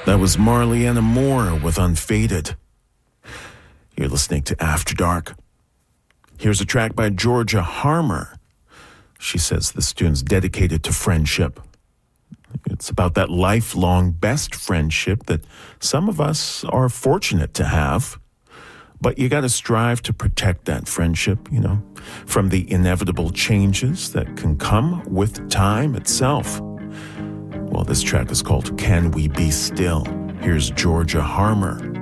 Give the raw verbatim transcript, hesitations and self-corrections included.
That was Marleyanna Moore with Unfaded. You're listening to After Dark. Here's a track by Georgia Harmer. She says this tune's dedicated to friendship. It's about that lifelong best friendship that some of us are fortunate to have. But you got to strive to protect that friendship, you know, from the inevitable changes that can come with time itself. Well, this track is called Can We Be Still? Here's Georgia Harmer.